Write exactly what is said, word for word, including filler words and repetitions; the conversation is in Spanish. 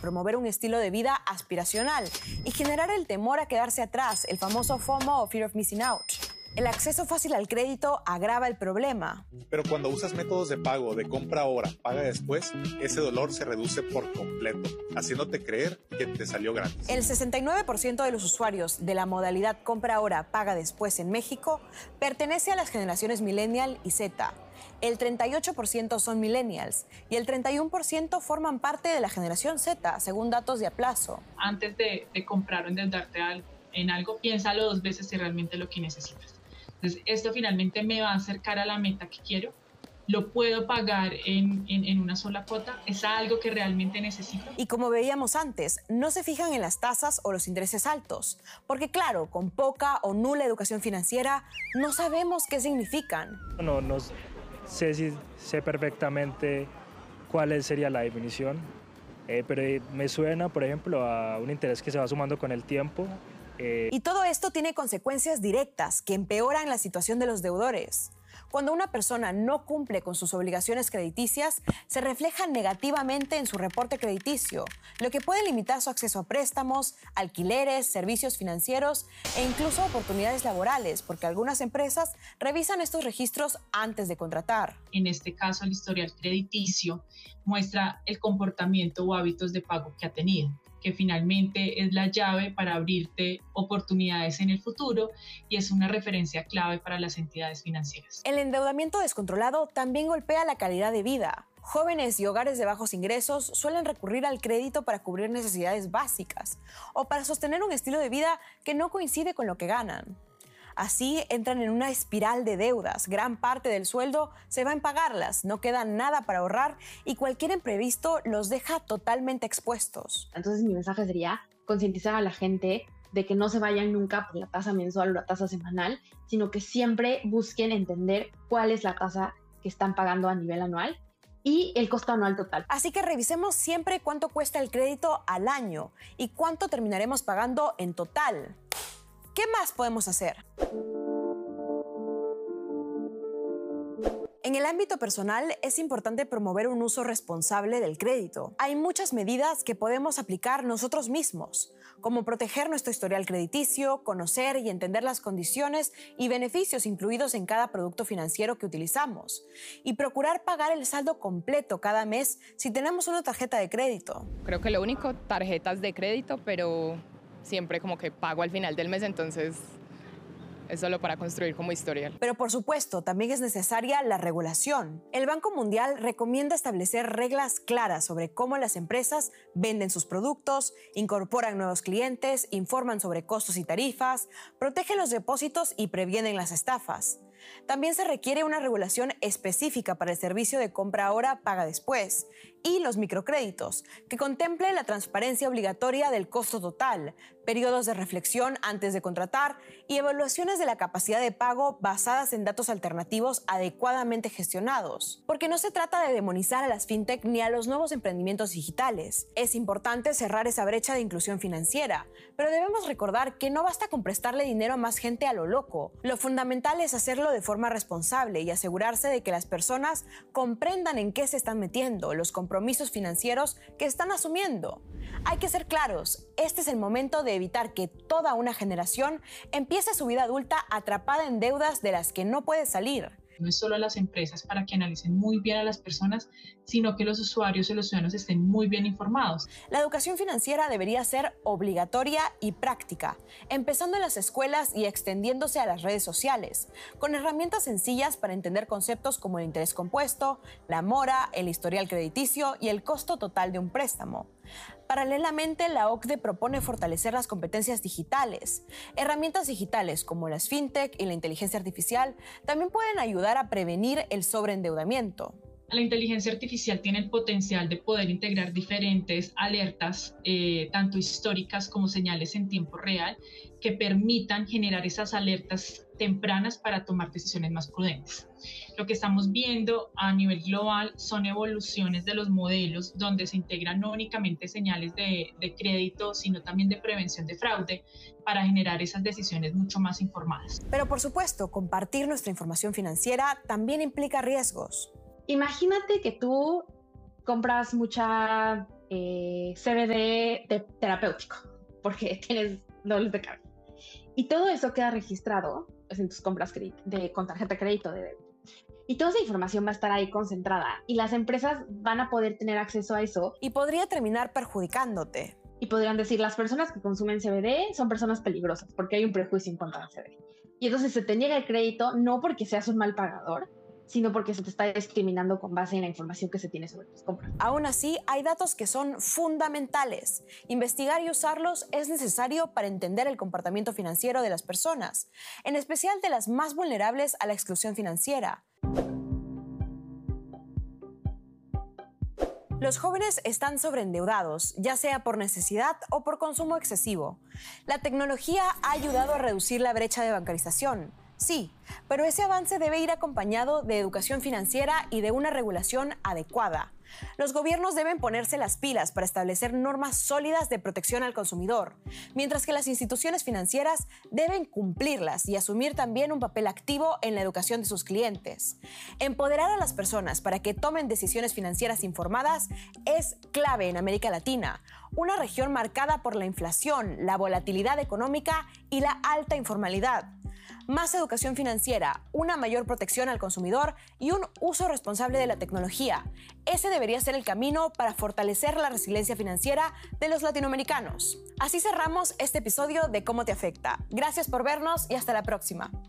promover un estilo de vida aspiracional y generar el temor a quedarse atrás, el famoso FOMO o Fear of Missing Out. El acceso fácil al crédito agrava el problema. Pero cuando usas métodos de pago de compra ahora, paga después, ese dolor se reduce por completo, haciéndote creer que te salió gratis. El sesenta y nueve por ciento de los usuarios de la modalidad compra ahora, paga después en México pertenece a las generaciones Millennial y Z. El treinta y ocho por ciento son millennials y el treinta y uno por ciento forman parte de la generación Z, según datos de Aplazo. Antes de, de comprar o endeudarte en algo, piénsalo dos veces si realmente es lo que necesitas. Entonces, esto finalmente me va a acercar a la meta que quiero. ¿Lo puedo pagar en, en, en una sola cuota? ¿Es algo que realmente necesito? Y como veíamos antes, no se fijan en las tasas o los intereses altos, porque claro, con poca o nula educación financiera, no sabemos qué significan. No, no sé si sé perfectamente cuál sería la definición, eh, pero me suena, por ejemplo, a un interés que se va sumando con el tiempo. Eh... Y todo esto tiene consecuencias directas que empeoran la situación de los deudores. Cuando una persona no cumple con sus obligaciones crediticias, se refleja negativamente en su reporte crediticio, lo que puede limitar su acceso a préstamos, alquileres, servicios financieros e incluso oportunidades laborales, porque algunas empresas revisan estos registros antes de contratar. En este caso, el historial crediticio muestra el comportamiento o hábitos de pago que ha tenido, que finalmente es la llave para abrirte oportunidades en el futuro y es una referencia clave para las entidades financieras. El endeudamiento descontrolado también golpea la calidad de vida. Jóvenes y hogares de bajos ingresos suelen recurrir al crédito para cubrir necesidades básicas o para sostener un estilo de vida que no coincide con lo que ganan. Así entran en una espiral de deudas. Gran parte del sueldo se va en pagarlas, no queda nada para ahorrar y cualquier imprevisto los deja totalmente expuestos. Entonces mi mensaje sería concientizar a la gente de que no se vayan nunca por la tasa mensual o la tasa semanal, sino que siempre busquen entender cuál es la tasa que están pagando a nivel anual y el costo anual total. Así que revisemos siempre cuánto cuesta el crédito al año y cuánto terminaremos pagando en total. ¿Qué más podemos hacer? En el ámbito personal es importante promover un uso responsable del crédito. Hay muchas medidas que podemos aplicar nosotros mismos, como proteger nuestro historial crediticio, conocer y entender las condiciones y beneficios incluidos en cada producto financiero que utilizamos, y procurar pagar el saldo completo cada mes si tenemos una tarjeta de crédito. Creo que lo único, tarjetas de crédito, pero siempre como que pago al final del mes, entonces es solo para construir como historial. Pero por supuesto, también es necesaria la regulación. El Banco Mundial recomienda establecer reglas claras sobre cómo las empresas venden sus productos, incorporan nuevos clientes, informan sobre costos y tarifas, protegen los depósitos y previenen las estafas. También se requiere una regulación específica para el servicio de compra ahora, paga después y los microcréditos, que contemple la transparencia obligatoria del costo total, periodos de reflexión antes de contratar y evaluaciones de la capacidad de pago basadas en datos alternativos adecuadamente gestionados. Porque no se trata de demonizar a las fintech ni a los nuevos emprendimientos digitales. Es importante cerrar esa brecha de inclusión financiera, pero debemos recordar que no basta con prestarle dinero a más gente a lo loco. Lo fundamental es hacerlo de forma responsable y asegurarse de que las personas comprendan en qué se están metiendo, los compromisos financieros que están asumiendo. Hay que ser claros, este es el momento de evitar que toda una generación empiece su vida adulta atrapada en deudas de las que no puede salir. No es solo a las empresas para que analicen muy bien a las personas, sino que los usuarios y los ciudadanos estén muy bien informados. La educación financiera debería ser obligatoria y práctica, empezando en las escuelas y extendiéndose a las redes sociales, con herramientas sencillas para entender conceptos como el interés compuesto, la mora, el historial crediticio y el costo total de un préstamo. Paralelamente, la O C D E propone fortalecer las competencias digitales. Herramientas digitales como las fintech y la inteligencia artificial también pueden ayudar a prevenir el sobreendeudamiento. La inteligencia artificial tiene el potencial de poder integrar diferentes alertas, eh, tanto históricas como señales en tiempo real, que permitan generar esas alertas tempranas para tomar decisiones más prudentes. Lo que estamos viendo a nivel global son evoluciones de los modelos donde se integran no únicamente señales de, de crédito, sino también de prevención de fraude para generar esas decisiones mucho más informadas. Pero por supuesto, compartir nuestra información financiera también implica riesgos. Imagínate que tú compras mucha eh, C B D te- terapéutico, porque tienes dolores de cabeza. Y todo eso queda registrado pues, en tus compras de, con tarjeta de crédito, de débito. Y toda esa información va a estar ahí concentrada y las empresas van a poder tener acceso a eso. Y podría terminar perjudicándote. Y podrían decir, las personas que consumen C B D son personas peligrosas porque hay un prejuicio en contra del C B D. Y entonces se te niega el crédito no porque seas un mal pagador, sino porque se te está discriminando con base en la información que se tiene sobre tus compras. Aún así, hay datos que son fundamentales. Investigar y usarlos es necesario para entender el comportamiento financiero de las personas, en especial de las más vulnerables a la exclusión financiera. Los jóvenes están sobreendeudados, ya sea por necesidad o por consumo excesivo. La tecnología ha ayudado a reducir la brecha de bancarización. Sí, pero ese avance debe ir acompañado de educación financiera y de una regulación adecuada. Los gobiernos deben ponerse las pilas para establecer normas sólidas de protección al consumidor, mientras que las instituciones financieras deben cumplirlas y asumir también un papel activo en la educación de sus clientes. Empoderar a las personas para que tomen decisiones financieras informadas es clave en América Latina, una región marcada por la inflación, la volatilidad económica y la alta informalidad. Más educación financiera, una mayor protección al consumidor y un uso responsable de la tecnología. Ese debería ser el camino para fortalecer la resiliencia financiera de los latinoamericanos. Así cerramos este episodio de Cómo te afecta. Gracias por vernos y hasta la próxima.